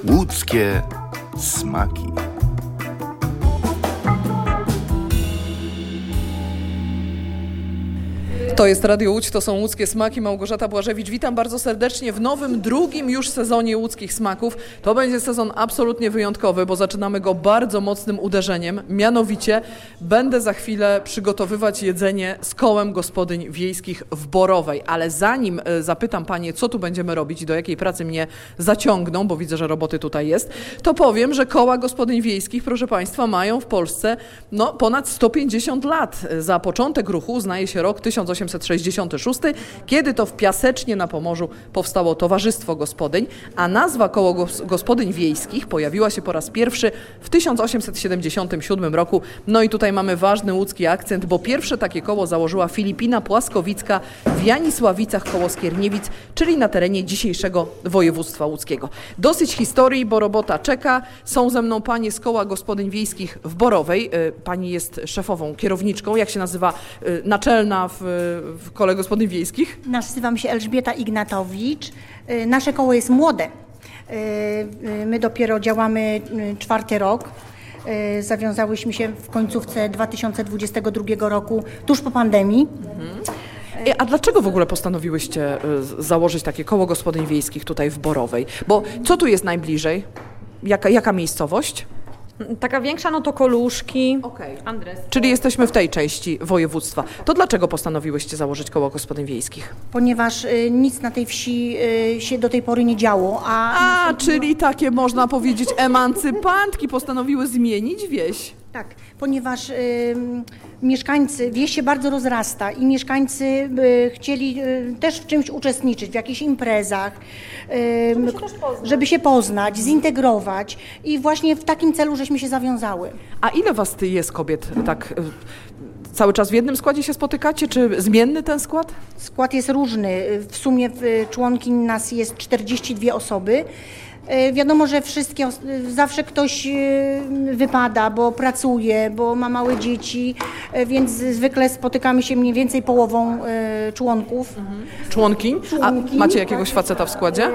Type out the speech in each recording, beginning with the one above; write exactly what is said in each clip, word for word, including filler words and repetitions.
Łódzkie smaki. To jest Radio Łódź, to są Łódzkie Smaki. Małgorzata Błażewicz. Witam bardzo serdecznie w nowym, drugim już sezonie Łódzkich Smaków. To będzie sezon absolutnie wyjątkowy, bo zaczynamy go bardzo mocnym uderzeniem. Mianowicie będę za chwilę przygotowywać jedzenie z kołem gospodyń wiejskich w Borowej. Ale zanim zapytam Panie, co tu będziemy robić i do jakiej pracy mnie zaciągną, bo widzę, że roboty tutaj jest, to powiem, że koła gospodyń wiejskich, proszę Państwa, mają w Polsce no, ponad sto pięćdziesiąt lat. Za początek ruchu uznaje się rok tysiąc osiemset sześćdziesiąty szósty, kiedy to w Piasecznie na Pomorzu powstało Towarzystwo Gospodyń, a nazwa Koło Gospodyń Wiejskich pojawiła się po raz pierwszy w tysiąc osiemset siedemdziesiątym siódmym roku. No i tutaj mamy ważny łódzki akcent, bo pierwsze takie koło założyła Filipina Płaskowicka w Janisławicach koło Skierniewic, czyli na terenie dzisiejszego województwa łódzkiego. Dosyć historii, bo robota czeka. Są ze mną panie z Koła Gospodyń Wiejskich w Borowej. Pani jest szefową, kierowniczką. Jak się nazywa naczelna w w Kole Gospodyń Wiejskich? Nazywam się Elżbieta Ignatowicz. Nasze koło jest młode. My dopiero działamy czwarty rok. Zawiązałyśmy się w końcówce dwa tysiące dwudziestego drugiego roku, tuż po pandemii. Mhm. A dlaczego w ogóle postanowiłyście założyć takie Koło Gospodyń Wiejskich tutaj w Borowej? Bo co tu jest najbliżej? Jaka, jaka miejscowość? Taka większa, no to Koluszki, okay. Andres. Czyli jesteśmy w tej części województwa. To dlaczego postanowiłyście założyć Koło Gospodyń Wiejskich? Ponieważ y, nic na tej wsi y, się do tej pory nie działo. A, a czyli takie, można powiedzieć, emancypantki postanowiły zmienić wieś. Tak, ponieważ y, mieszkańcy, wieś się bardzo rozrasta i mieszkańcy y, chcieli y, też w czymś uczestniczyć, w jakichś imprezach, y, żeby, się żeby się poznać, zintegrować i właśnie w takim celu żeśmy się zawiązały. A ile was ty jest kobiet tak y, cały czas w jednym składzie się spotykacie, czy zmienny ten skład? Skład jest różny, w sumie członki nas jest czterdzieści dwie osoby. Wiadomo, że wszystkie, zawsze ktoś wypada, bo pracuje, bo ma małe dzieci, więc zwykle spotykamy się mniej więcej połową członków. Mhm. Członkiń? Członki. A macie jakiegoś faceta w składzie?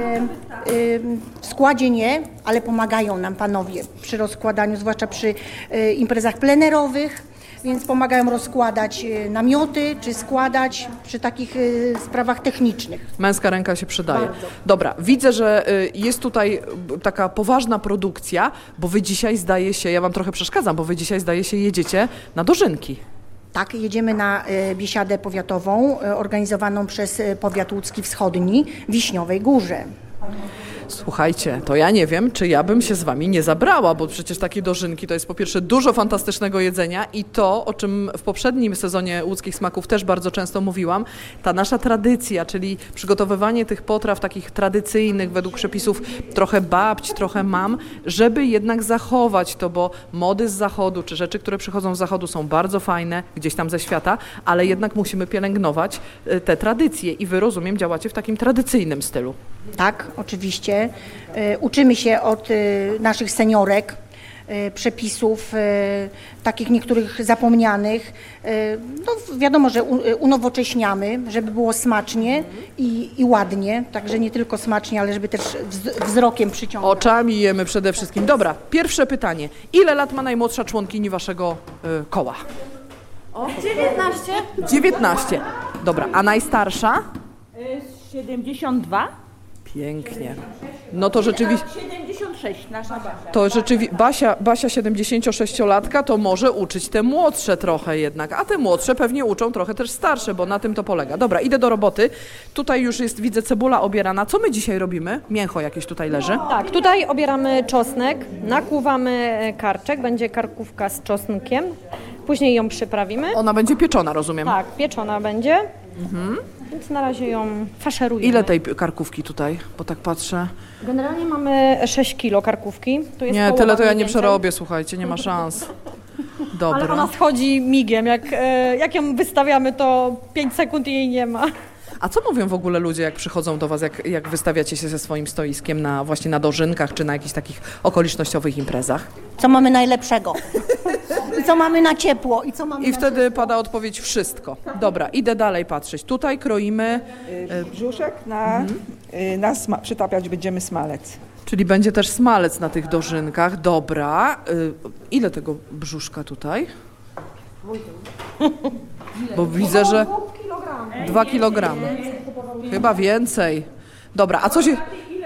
W składzie nie, ale pomagają nam panowie przy rozkładaniu, zwłaszcza przy imprezach plenerowych. Więc pomagają rozkładać namioty, czy składać przy takich sprawach technicznych. Męska ręka się przydaje. Bardzo. Dobra, widzę, że jest tutaj taka poważna produkcja, bo wy dzisiaj zdaje się, ja wam trochę przeszkadzam, bo wy dzisiaj zdaje się jedziecie na dożynki. Tak, jedziemy na biesiadę powiatową organizowaną przez Powiat Łódzki Wschodni w Wiśniowej Górze. Słuchajcie, to ja nie wiem, czy ja bym się z wami nie zabrała, bo przecież takie dożynki to jest po pierwsze dużo fantastycznego jedzenia i to, o czym w poprzednim sezonie Łódzkich Smaków też bardzo często mówiłam, ta nasza tradycja, czyli przygotowywanie tych potraw takich tradycyjnych według przepisów trochę babć, trochę mam, żeby jednak zachować to, bo mody z zachodu, czy rzeczy, które przychodzą z zachodu są bardzo fajne, gdzieś tam ze świata, ale jednak musimy pielęgnować te tradycje i wy, rozumiem, działacie w takim tradycyjnym stylu. Tak, oczywiście. Uczymy się od naszych seniorek przepisów, takich niektórych zapomnianych. No wiadomo, że unowocześniamy, żeby było smacznie i, i ładnie, także nie tylko smacznie, ale żeby też wzrokiem przyciągać. Oczami jemy przede wszystkim. Dobra, pierwsze pytanie. Ile lat ma najmłodsza członkini waszego y, koła? O, dziewiętnaście. dziewiętnaście. Dobra, a najstarsza? siedemdziesiąt dwa. Pięknie. No to rzeczywiście... siedemdziesiąt sześć, nasza Basia. To rzeczywiście... Basia, Basia siedemdziesięciosześciolatka to może uczyć te młodsze trochę jednak, a te młodsze pewnie uczą trochę też starsze, bo na tym to polega. Dobra, idę do roboty. Tutaj już jest, widzę, cebula obierana. Co my dzisiaj robimy? Mięcho jakieś tutaj leży. Tak, tutaj obieramy czosnek, nakłuwamy karczek, będzie karkówka z czosnkiem, później ją przyprawimy. Ona będzie pieczona, rozumiem. Tak, pieczona będzie. Mhm. Więc na razie ją faszerujemy. Ile tej karkówki tutaj? Bo tak patrzę. Generalnie mamy sześć kilo karkówki. Tu jest nie, tyle to ja nie więcej. przerobię, słuchajcie, nie ma szans. Dobra. Ale ona schodzi migiem. Jak, jak ją wystawiamy, to pięć sekund i jej nie ma. A co mówią w ogóle ludzie, jak przychodzą do was, jak, jak wystawiacie się ze swoim stoiskiem na właśnie na dożynkach, czy na jakichś takich okolicznościowych imprezach? Co mamy najlepszego? I co mamy na ciepło? I co mamy I na wtedy ciepło? pada odpowiedź wszystko. Dobra, idę dalej patrzeć. Tutaj kroimy... Brzuszek na, mhm. na sma- przytapiać będziemy smalec. Czyli będzie też smalec na tych dożynkach. Dobra. Y, ile tego brzuszka tutaj? Bo widzę, że dwa kilogramy. Chyba więcej. Dobra, a co się...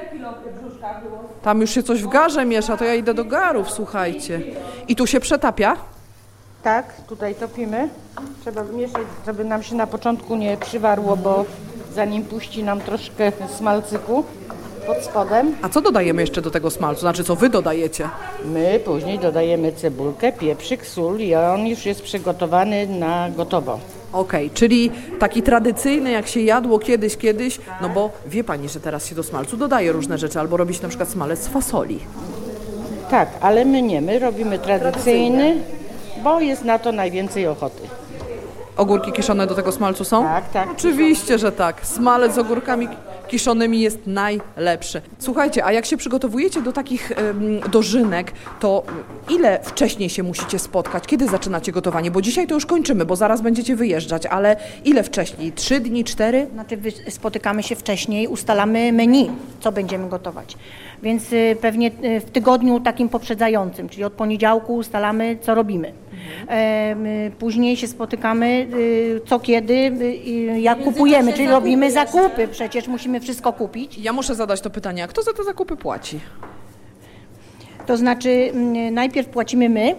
Tam już się coś w garze miesza, to ja idę do garów, słuchajcie. I tu się przetapia? Tak, tutaj topimy. Trzeba wymieszać, żeby nam się na początku nie przywarło, bo zanim puści nam troszkę smalcyku pod spodem. A co dodajemy jeszcze do tego smalcu? Znaczy, co wy dodajecie? My później dodajemy cebulkę, pieprzyk, sól i on już jest przygotowany na gotowo. Okej, okay, czyli taki tradycyjny, jak się jadło kiedyś, kiedyś, no bo wie pani, że teraz się do smalcu dodaje różne rzeczy, albo robi się na przykład smalec z fasoli. Tak, ale my nie, my robimy tradycyjny, bo jest na to najwięcej ochoty. Ogórki kiszone do tego smalcu są? Tak, tak. Oczywiście, że tak. Smalec z ogórkami kiszonymi jest najlepszy. Słuchajcie, a jak się przygotowujecie do takich ym, dożynek, to ile wcześniej się musicie spotkać? Kiedy zaczynacie gotowanie? Bo dzisiaj to już kończymy, bo zaraz będziecie wyjeżdżać, ale ile wcześniej? Trzy dni, cztery? Znaczy spotykamy się wcześniej, ustalamy menu, co będziemy gotować. Więc y, pewnie y, w tygodniu takim poprzedzającym, czyli od poniedziałku ustalamy, co robimy. Mhm. E, później się spotykamy y, co kiedy, y, jak kupujemy, czyli robimy zakupy, przecież musimy wszystko kupić. Ja muszę zadać to pytanie, a kto za te zakupy płaci? To znaczy y, najpierw płacimy my.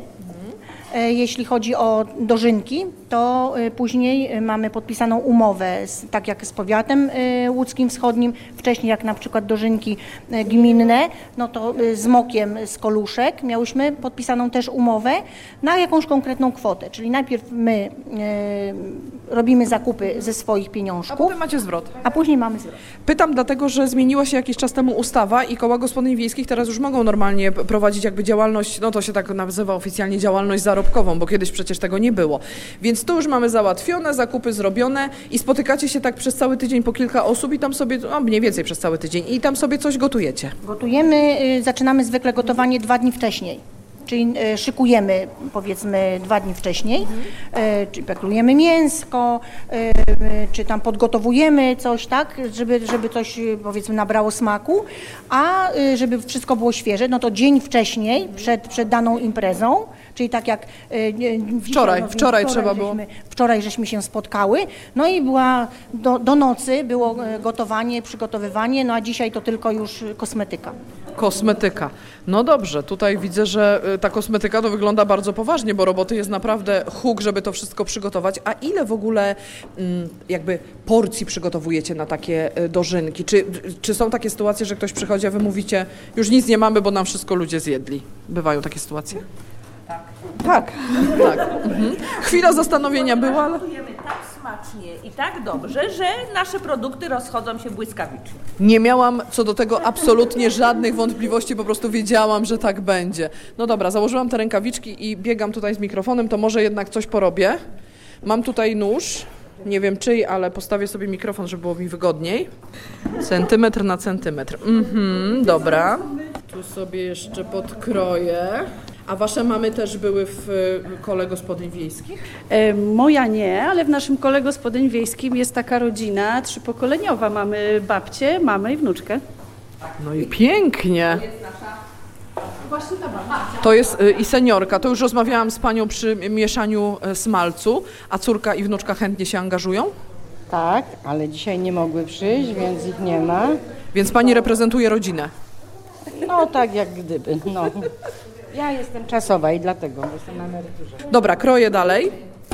Jeśli chodzi o dożynki, to później mamy podpisaną umowę, z, tak jak z powiatem łódzkim wschodnim, wcześniej jak na przykład dożynki gminne, no to z Mokiem z Koluszek miałyśmy podpisaną też umowę na jakąś konkretną kwotę, czyli najpierw my e, robimy zakupy ze swoich pieniążków, A potem macie zwrot. a później mamy zwrot. Pytam dlatego, że zmieniła się jakiś czas temu ustawa i koła gospodyń wiejskich teraz już mogą normalnie prowadzić jakby działalność, no to się tak nazywa oficjalnie działalność zarobkową, bo kiedyś przecież tego nie było. Więc to już mamy załatwione, zakupy zrobione i spotykacie się tak przez cały tydzień po kilka osób i tam sobie, no mniej więcej przez cały tydzień i tam sobie coś gotujecie. Gotujemy, zaczynamy zwykle gotowanie dwa dni wcześniej. Czyli szykujemy, powiedzmy, dwa dni wcześniej, czyli peklujemy mięsko, czy tam podgotowujemy coś, tak, żeby, żeby coś, powiedzmy, nabrało smaku, a żeby wszystko było świeże, no to dzień wcześniej, przed, przed daną imprezą, czyli tak jak wczoraj, no, wczoraj, wczoraj trzeba żeśmy, było. Wczoraj żeśmy się spotkały, no i była do, do nocy było gotowanie, przygotowywanie, no a dzisiaj to tylko już kosmetyka. Kosmetyka. No dobrze, tutaj widzę, że ta kosmetyka to wygląda bardzo poważnie, bo roboty jest naprawdę huk, żeby to wszystko przygotować. A ile w ogóle mm, jakby porcji przygotowujecie na takie dożynki? Czy, czy są takie sytuacje, że ktoś przychodzi, a wy mówicie, już nic nie mamy, bo nam wszystko ludzie zjedli? Bywają takie sytuacje? Tak. Tak. tak. Mhm. Chwila zastanowienia była, ale... Gotujemy tak smacznie i tak dobrze, że nasze produkty rozchodzą się błyskawicznie. Nie miałam co do tego absolutnie żadnych wątpliwości, po prostu wiedziałam, że tak będzie. No dobra, założyłam te rękawiczki i biegam tutaj z mikrofonem, to może jednak coś porobię. Mam tutaj nóż, nie wiem czyj, ale postawię sobie mikrofon, żeby było mi wygodniej. Centymetr na centymetr. Mhm, dobra. Tu sobie jeszcze podkroję. A wasze mamy też były w kole gospodyń wiejskich? E, moja nie, ale w naszym kole gospodyń wiejskim jest taka rodzina trzypokoleniowa. Mamy babcię, mamę i wnuczkę. No i pięknie. To jest y, i seniorka. To już rozmawiałam z panią przy mieszaniu y, smalcu, a córka i wnuczka chętnie się angażują? Tak, ale dzisiaj nie mogły przyjść, więc ich nie ma. Więc pani reprezentuje rodzinę? No tak jak gdyby, no. Ja jestem czasowa i dlatego, bo jestem na emeryturze. Dobra, kroję dalej.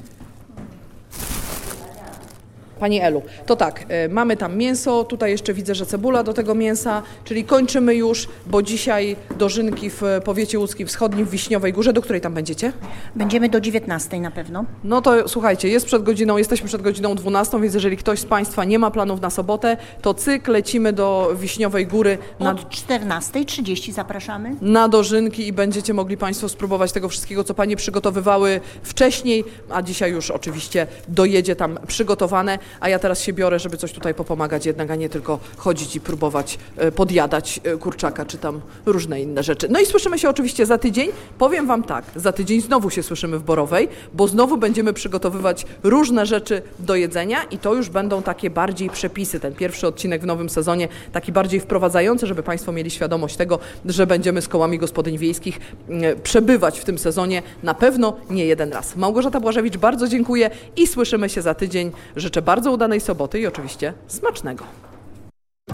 Pani Elu, to tak, y, mamy tam mięso, tutaj jeszcze widzę, że cebula do tego mięsa, czyli kończymy już, bo dzisiaj dożynki w powiecie łódzkim wschodnim w Wiśniowej Górze. Do której tam będziecie? Będziemy do dziewiętnastej na pewno. No to słuchajcie, jest przed godziną, jesteśmy przed godziną dwunastą, więc jeżeli ktoś z Państwa nie ma planów na sobotę, to cyk, lecimy do Wiśniowej Góry na, Od czternastej trzydzieści zapraszamy. na dożynki i będziecie mogli Państwo spróbować tego wszystkiego, co Panie przygotowywały wcześniej, a dzisiaj już oczywiście dojedzie tam przygotowane. a ja teraz się biorę, żeby coś tutaj popomagać jednak, a nie tylko chodzić i próbować podjadać kurczaka, czy tam różne inne rzeczy. No i słyszymy się oczywiście za tydzień. Powiem Wam tak, za tydzień znowu się słyszymy w Borowej, bo znowu będziemy przygotowywać różne rzeczy do jedzenia i to już będą takie bardziej przepisy. Ten pierwszy odcinek w nowym sezonie, taki bardziej wprowadzający, żeby Państwo mieli świadomość tego, że będziemy z kołami gospodyń wiejskich przebywać w tym sezonie na pewno nie jeden raz. Małgorzata Błażewicz, bardzo dziękuję i słyszymy się za tydzień. Życzę bardzo udanej soboty i oczywiście smacznego.